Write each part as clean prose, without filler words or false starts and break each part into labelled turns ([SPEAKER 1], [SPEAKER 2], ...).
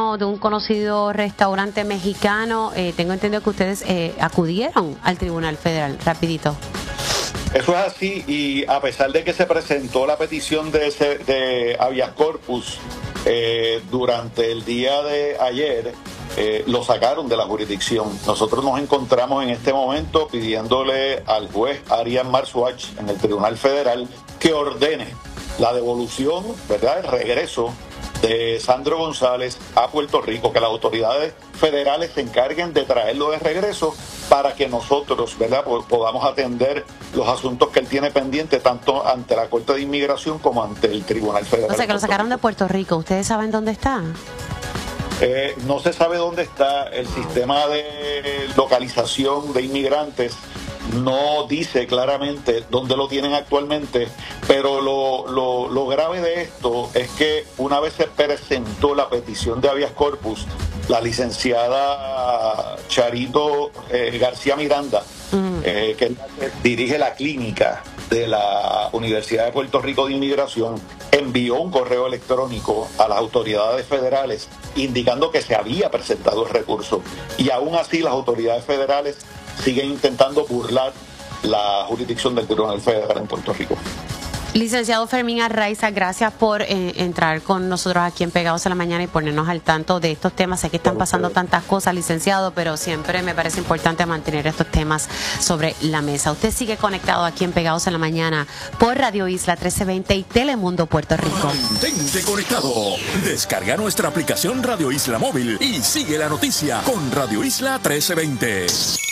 [SPEAKER 1] dueño de un conocido restaurante mexicano. Tengo entendido que ustedes acudieron al Tribunal Federal. Rapidito.
[SPEAKER 2] Eso es así, y a pesar de que se presentó la petición de habeas corpus durante el día de ayer, lo sacaron de la jurisdicción. Nosotros nos encontramos en este momento pidiéndole al juez Arian Marzuach en el Tribunal Federal que ordene la devolución, ¿verdad?, el regreso de Sandro González a Puerto Rico, que las autoridades federales se encarguen de traerlo de regreso para que nosotros, ¿verdad?, podamos atender los asuntos que él tiene pendientes tanto ante la Corte de Inmigración como ante el Tribunal Federal.
[SPEAKER 1] O sea, que lo sacaron de Puerto Rico. ¿Ustedes saben dónde está?
[SPEAKER 2] No se sabe dónde está. El sistema de localización de inmigrantes no dice claramente dónde lo tienen actualmente, pero lo grave de esto es que una vez se presentó la petición de habeas corpus, la licenciada Charito García Miranda, que dirige la clínica de la Universidad de Puerto Rico de Inmigración, envió un correo electrónico a las autoridades federales indicando que se había presentado el recurso, y aún así las autoridades federales siguen intentando burlar la jurisdicción del Tribunal Federal en Puerto Rico.
[SPEAKER 1] Licenciado Fermín Arraiza, gracias por entrar con nosotros aquí en Pegados en la Mañana y ponernos al tanto de estos temas. Sé que están pasando tantas cosas, licenciado, pero siempre me parece importante mantener estos temas sobre la mesa. Usted sigue conectado aquí en Pegados en la Mañana por Radio Isla 1320 y Telemundo Puerto Rico.
[SPEAKER 3] Mantente conectado. Descarga nuestra aplicación Radio Isla Móvil y sigue la noticia con Radio Isla 1320.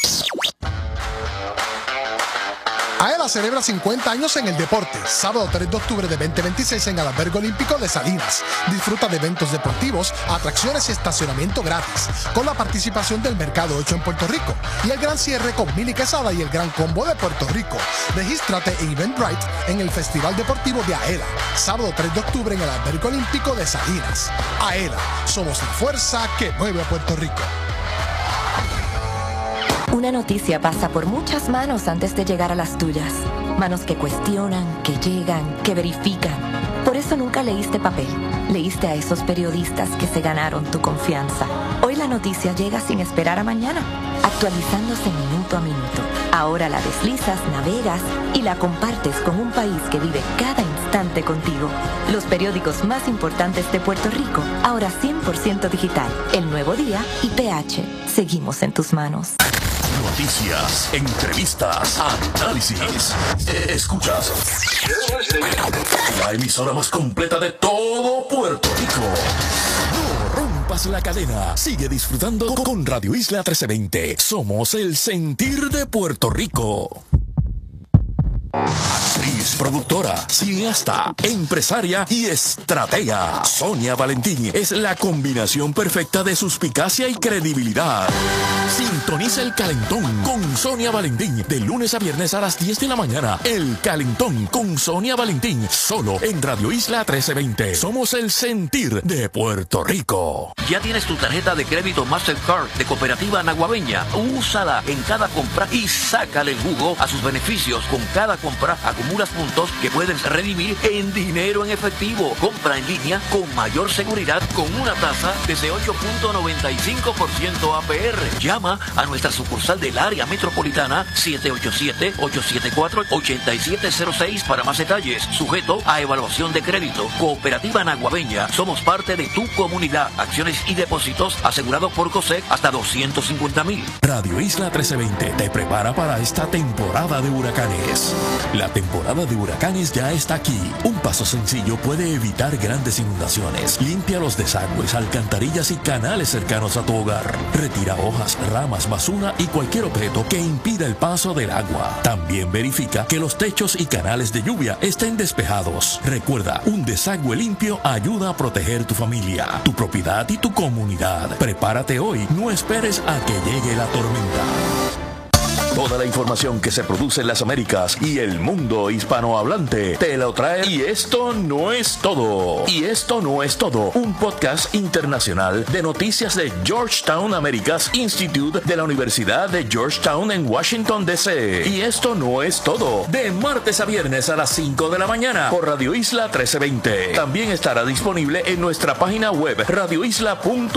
[SPEAKER 4] AELA celebra 50 años en el deporte. Sábado 3 de octubre de 2026 en el Albergue Olímpico de Salinas. Disfruta de eventos deportivos, atracciones y estacionamiento gratis, con la participación del Mercado 8 en Puerto Rico y el gran cierre con Mili Quesada y el Gran Combo de Puerto Rico. Regístrate en Eventbrite en el Festival Deportivo de AELA. Sábado 3 de octubre en el Albergue Olímpico de Salinas. AELA, somos la fuerza que mueve a Puerto Rico.
[SPEAKER 5] Una noticia pasa por muchas manos antes de llegar a las tuyas. Manos que cuestionan, que llegan, que verifican. Por eso nunca leíste papel. Leíste a esos periodistas que se ganaron tu confianza. Hoy la noticia llega sin esperar a mañana, actualizándose minuto a minuto. Ahora la deslizas, navegas y la compartes con un país que vive cada instante contigo. Los periódicos más importantes de Puerto Rico, ahora 100% digital. El Nuevo Día y PH. Seguimos en tus manos.
[SPEAKER 3] Noticias, entrevistas, análisis. Escuchas la emisora más completa de todo Puerto Rico. No rompas la cadena. Sigue disfrutando con Radio Isla 1320. Somos el sentir de Puerto Rico. Actriz, productora, cineasta, empresaria y estratega. Sonia Valentín es la combinación perfecta de suspicacia y credibilidad. Sintoniza El Calentón con Sonia Valentín de lunes a viernes a las 10 de la mañana. El Calentón con Sonia Valentín, solo en Radio Isla 1320. Somos el sentir de Puerto Rico.
[SPEAKER 6] ¿Ya tienes tu tarjeta de crédito Mastercard de Cooperativa Naguabeña? Úsala en cada compra y sácale el jugo a sus beneficios. Con cada compra acumulas puntos que puedes redimir en dinero en efectivo. Compra en línea con mayor seguridad con una tasa desde 8.95% APR. Llama a nuestra sucursal del área metropolitana 787-874-8706 para más detalles. Sujeto a evaluación de crédito. Cooperativa Naguabeña. Somos parte de tu comunidad. Acciones y depósitos asegurados por COSEC hasta $250,000.
[SPEAKER 3] Radio Isla 1320 te prepara para esta temporada de huracanes. La temporada de huracanes ya está aquí. Un paso sencillo puede evitar grandes inundaciones. Limpia los desagües, alcantarillas y canales cercanos a tu hogar. Retira hojas, ramas, basura y cualquier objeto que impida el paso del agua. También verifica que los techos y canales de lluvia estén despejados. Recuerda, un desagüe limpio ayuda a proteger tu familia, tu propiedad y tu comunidad. Prepárate hoy, no esperes a que llegue la tormenta. Toda la información que se produce en las Américas y el mundo hispanohablante te lo trae. Y esto no es todo. Y esto no es todo. Un podcast internacional de noticias de Georgetown Americas Institute de la Universidad de Georgetown en Washington, D.C. Y esto no es todo. De martes a viernes a las 5 de la mañana por Radio Isla 1320. También estará disponible en nuestra página web radioisla.com.